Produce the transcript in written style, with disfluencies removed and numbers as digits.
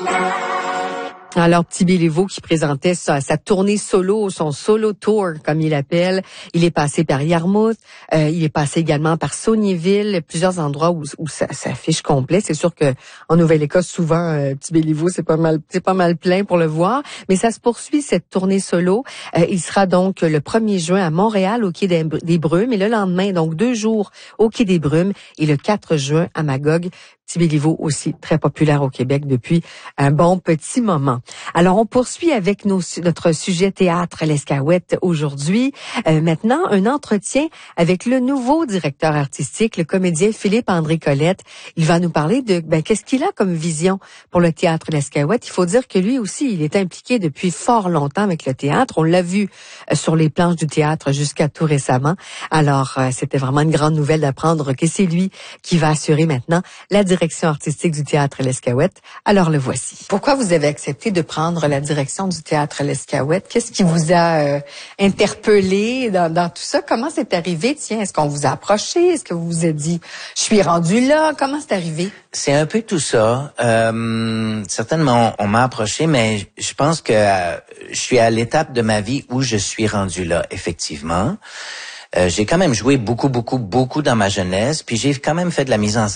Alors, Petit Béliveau qui présentait sa tournée solo, son solo tour, comme il l'appelle. Il est passé par Yarmouth, il est passé également par Saulnieville, plusieurs endroits où ça affiche complet. C'est sûr que en Nouvelle-Écosse, souvent, Petit Béliveau, c'est pas mal plein pour le voir. Mais ça se poursuit, cette tournée solo. Il sera donc le 1er juin à Montréal, au Quai des Brumes, et le lendemain, donc 2 jours au Quai des Brumes, et le 4 juin à Magog. Petit Béliveau aussi très populaire au Québec depuis un bon petit moment. Alors, on poursuit avec notre sujet théâtre à l'Escaouette aujourd'hui. Maintenant, un entretien avec le nouveau directeur artistique, le comédien Philippe-André Colette. Il va nous parler de qu'est-ce qu'il a comme vision pour le théâtre à l'Escaouette. Il faut dire que lui aussi, il est impliqué depuis fort longtemps avec le théâtre. On l'a vu sur les planches du théâtre jusqu'à tout récemment. Alors, c'était vraiment une grande nouvelle d'apprendre que c'est lui qui va assurer maintenant la direction artistique du théâtre à l'Escaouette. Alors, le voici. Pourquoi vous avez accepté de prendre la direction du théâtre à l'Escaouette? Qu'est-ce qui vous a interpellé dans tout ça? Comment c'est arrivé? Tiens, est-ce qu'on vous a approché? Est-ce que vous vous êtes dit, je suis rendu là? Comment c'est arrivé? C'est un peu tout ça. Certainement, on m'a approché, mais je pense que je suis à l'étape de ma vie où je suis rendu là, effectivement. J'ai quand même joué beaucoup dans ma jeunesse, puis j'ai quand même fait de la mise en